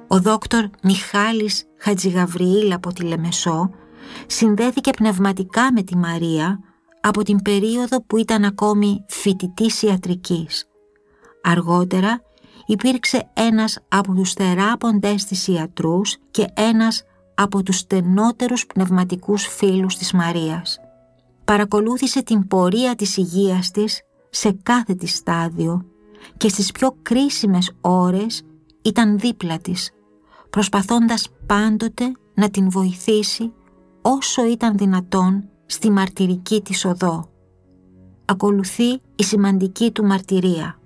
Ο δόκτωρ Μιχάλης Χατζηγαβριήλ από τη Λεμεσό συνδέθηκε πνευματικά με τη Μαρία από την περίοδο που ήταν ακόμη φοιτητής ιατρικής. Αργότερα υπήρξε ένας από τους θεράποντες της ιατρούς και ένας από τους στενότερους πνευματικούς φίλους της Μαρίας. Παρακολούθησε την πορεία της υγείας της σε κάθε της στάδιο και στις πιο κρίσιμες ώρες ήταν δίπλα της, προσπαθώντας πάντοτε να την βοηθήσει όσο ήταν δυνατόν στη μαρτυρική της οδό. Ακολουθεί η σημαντική του μαρτυρία.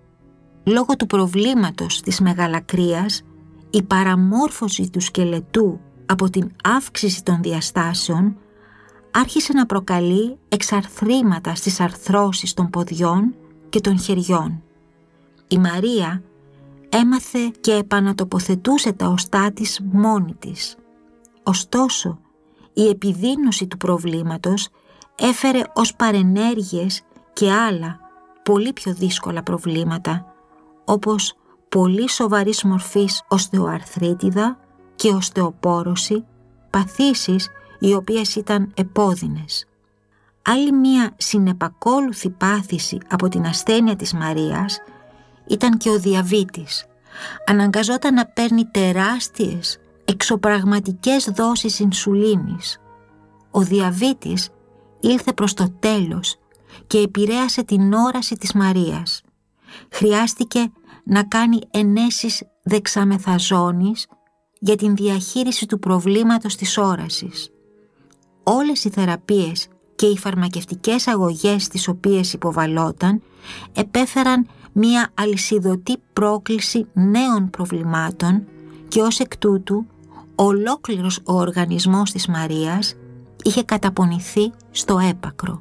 Λόγω του προβλήματος της μεγαλακρίας, η παραμόρφωση του σκελετού από την αύξηση των διαστάσεων άρχισε να προκαλεί εξαρθρήματα στις αρθρώσεις των ποδιών και των χεριών. Η Μαρία έμαθε και επανατοποθετούσε τα οστά της μόνη της. Ωστόσο, η επιδείνωση του προβλήματος έφερε ως παρενέργειες και άλλα πολύ πιο δύσκολα προβλήματα, όπως πολύ σοβαρής μορφής οστεοαρθρίτιδα και οστεοπόρωση, παθήσεις οι οποίες ήταν επώδυνες. Άλλη μία συνεπακόλουθη πάθηση από την ασθένεια της Μαρίας ήταν και ο διαβήτης. Αναγκαζόταν να παίρνει τεράστιες εξωπραγματικές δόσεις ινσουλίνης. Ο διαβήτης ήλθε προς το τέλος και επηρέασε την όραση της Μαρίας. Χρειάστηκε να κάνει ενέσεις δεξαμεθαζόνης για την διαχείριση του προβλήματος της όρασης. Όλες οι θεραπείες και οι φαρμακευτικές αγωγές στις οποίες υποβαλόταν επέφεραν μία αλυσιδωτή πρόκληση νέων προβλημάτων και ως εκ τούτου ολόκληρος ο οργανισμός της Μαρίας είχε καταπονηθεί στο έπακρο.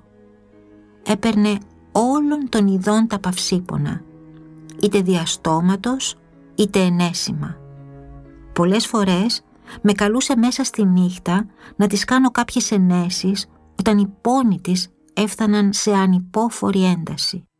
Έπαιρνε όλων των ειδών τα παυσίπονα, είτε διαστόματος είτε ενέσιμα. Πολλές φορές με καλούσε μέσα στη νύχτα να της κάνω κάποιες ενέσεις όταν οι πόνοι της έφταναν σε ανυπόφορη ένταση.